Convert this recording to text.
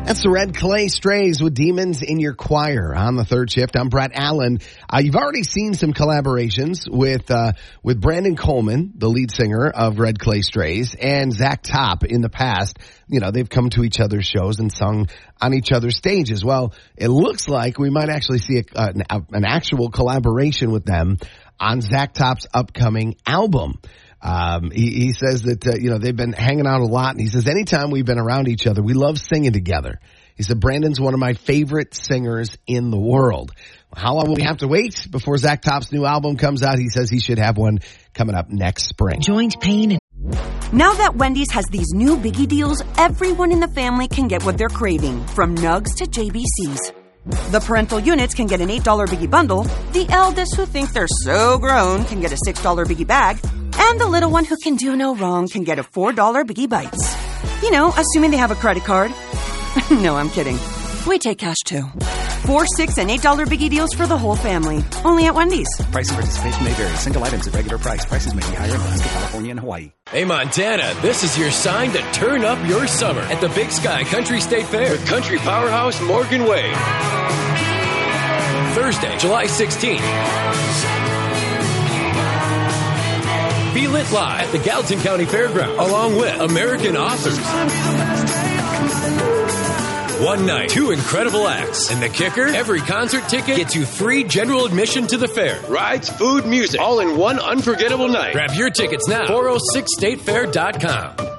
That's the Red Clay Strays with Demons in Your Choir on the third shift. I'm Brett Allen. You've already seen some collaborations with Brandon Coleman, the lead singer of Red Clay Strays, and Zach Top in the past. You know, they've come to each other's shows and sung on each other's stages. Well, it looks like we might actually see an actual collaboration with them on Zach Top's upcoming album. He says that, they've been hanging out a lot, and he says anytime we've been around each other, we love singing together. He said, Brandon's one of my favorite singers in the world. How long will we have to wait before Zach Top's new album comes out? He says he should have one coming up next spring. Joint pain. Now that Wendy's has these new biggie deals, everyone in the family can get what they're craving, from Nugs to JBCs. The parental units can get an $8 Biggie Bundle, the eldest who think they're so grown can get a $6 Biggie Bag, and the little one who can do no wrong can get a $4 Biggie Bites. You know, assuming they have a credit card. No, I'm kidding. We take cash too. $4, $6, and $8 Biggie deals for the whole family. Only at Wendy's. Price and participation may vary. Single items at regular price. Prices may be higher in Alaska, California, and Hawaii. Hey, Montana, this is your sign to turn up your summer at the Big Sky Country State Fair with country powerhouse Morgan Wade. Thursday, July 16th. Feel it live at the Gallatin County Fairgrounds, along with American authors. One night, 2 incredible acts. And the kicker, every concert ticket gets you free general admission to the fair. Rides, food, music, all in one unforgettable night. Grab your tickets now, 406statefair.com.